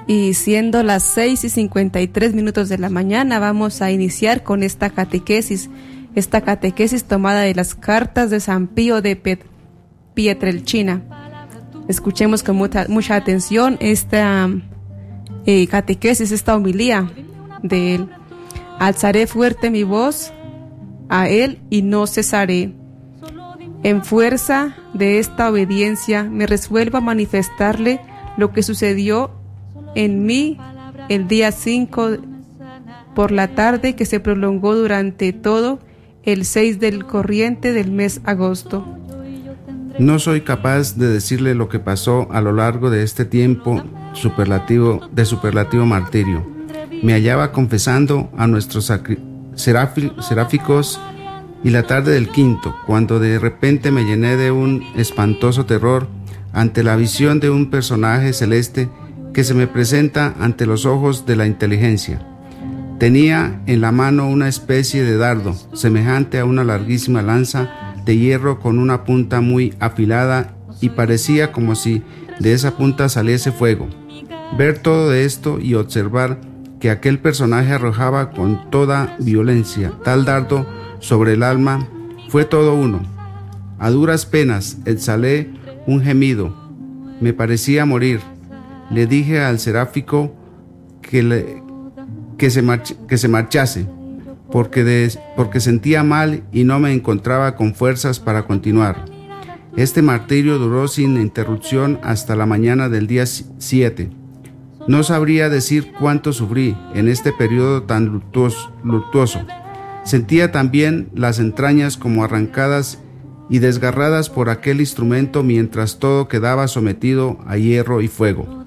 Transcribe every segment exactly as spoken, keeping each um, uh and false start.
Y siendo las seis y cincuenta y tres minutos de la mañana, vamos a iniciar con esta catequesis, esta catequesis tomada de las cartas de San Pío de Pet- Pietrelcina. Escuchemos con mucha, mucha atención esta eh, catequesis, esta homilía de él. Alzaré fuerte mi voz a él y no cesaré. En fuerza de esta obediencia me resuelvo a manifestarle lo que sucedió en mí el día cinco por la tarde, que se prolongó durante todo el seis del corriente del mes agosto. No soy capaz de decirle lo que pasó a lo largo de este tiempo superlativo de superlativo martirio. Me hallaba confesando a nuestros sacri- serafi- seráficos y la tarde del quinto, cuando de repente me llené de un espantoso terror ante la visión de un personaje celeste que se me presenta ante los ojos de la inteligencia. Tenía en la mano una especie de dardo, semejante a una larguísima lanza de hierro con una punta muy afilada, y parecía como si de esa punta saliese fuego. Ver todo esto y observar que aquel personaje arrojaba con toda violencia tal dardo sobre el alma fue todo uno. A duras penas exhalé un gemido. Me parecía morir. Le dije al seráfico que, le, que, se, march, que se marchase, porque, de, porque sentía mal y no me encontraba con fuerzas para continuar. Este martirio duró sin interrupción hasta la mañana del día siete. No sabría decir cuánto sufrí en este periodo tan luctuoso. luctuoso. Sentía también las entrañas como arrancadas y desgarradas por aquel instrumento, mientras todo quedaba sometido a hierro y fuego.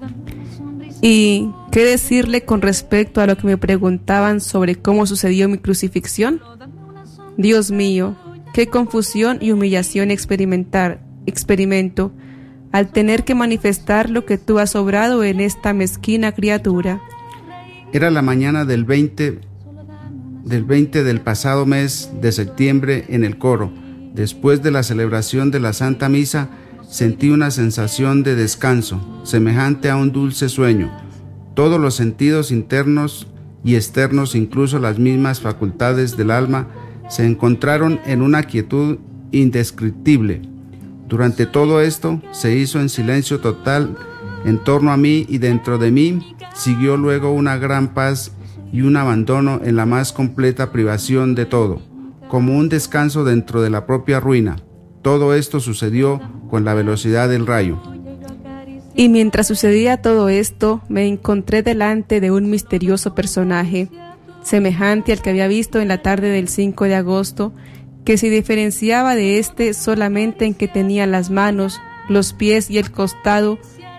¿Y qué decirle con respecto a lo que me preguntaban sobre cómo sucedió mi crucifixión? Dios mío, qué confusión y humillación experimentar, experimento al tener que manifestar lo que tú has obrado en esta mezquina criatura. Era la mañana del veinte, del veinte del pasado mes de septiembre en el coro. Después de la celebración de la Santa Misa, sentí una sensación de descanso, semejante a un dulce sueño. Todos los sentidos internos y externos, incluso las mismas facultades del alma, se encontraron en una quietud indescriptible. Durante todo esto se hizo en silencio total en torno a mí, y dentro de mí siguió luego una gran paz y un abandono en la más completa privación de todo, como un descanso dentro de la propia ruina. Todo esto sucedió con la velocidad del rayo. Y mientras sucedía todo esto, me encontré delante de un misterioso personaje, semejante al que había visto en la tarde del cinco de agosto, que se diferenciaba de éste solamente en que tenía las manos, los pies y el costado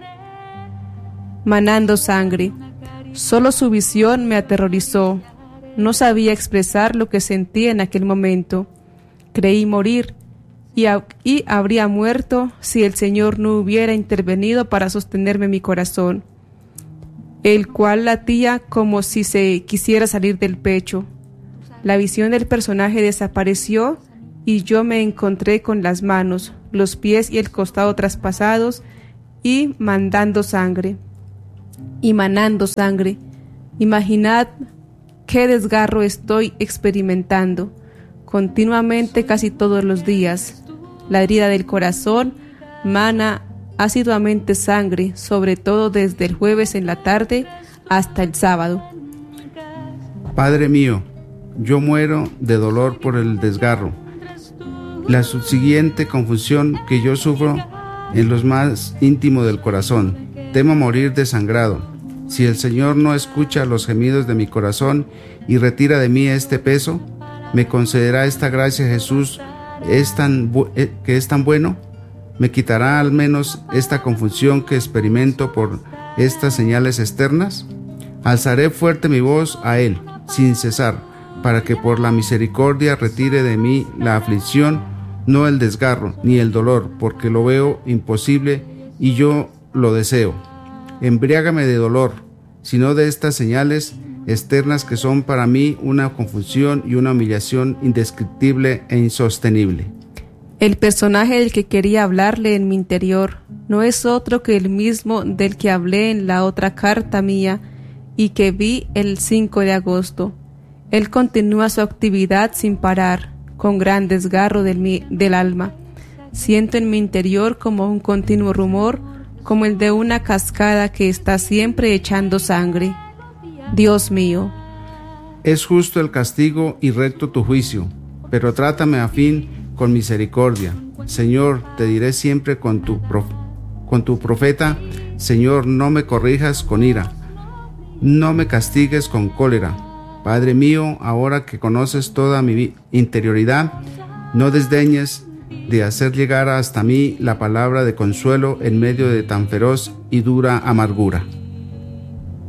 manando sangre. Solo su visión me aterrorizó. No sabía expresar lo que sentía en aquel momento. Creí morir, y, ha- y habría muerto si el Señor no hubiera intervenido para sostenerme mi corazón, el cual latía como si se quisiera salir del pecho. La visión del personaje desapareció y yo me encontré con las manos, los pies y el costado traspasados y mandando sangre, y manando sangre. Imaginad qué desgarro estoy experimentando continuamente casi todos los días. La herida del corazón mana asiduamente sangre, sobre todo desde el jueves en la tarde hasta el sábado. Padre mío, yo muero de dolor por el desgarro, la subsiguiente confusión que yo sufro en lo más íntimo del corazón. Temo morir desangrado. Si el Señor no escucha los gemidos de mi corazón y retira de mí este peso, ¿me concederá esta gracia Jesús es tan bu- eh, que es tan bueno? ¿Me quitará al menos esta confusión que experimento por estas señales externas? Alzaré fuerte mi voz a Él, sin cesar, para que por la misericordia retire de mí la aflicción, no el desgarro, ni el dolor, porque lo veo imposible y yo lo deseo. Embriágame de dolor, sino de estas señales externas que son para mí una confusión y una humillación indescriptible e insostenible. El personaje del que quería hablarle en mi interior no es otro que el mismo del que hablé en la otra carta mía y que vi el cinco de agosto. Él continúa su actividad sin parar, con gran desgarro del, mi, del alma. Siento en mi interior como un continuo rumor, como el de una cascada que está siempre echando sangre. Dios mío. Es justo el castigo y recto tu juicio, pero trátame a fin con misericordia. Señor, te diré siempre con tu, prof, con tu profeta, Señor, no me corrijas con ira, no me castigues con cólera. Padre mío, ahora que conoces toda mi interioridad, no desdeñes de hacer llegar hasta mí la palabra de consuelo en medio de tan feroz y dura amargura.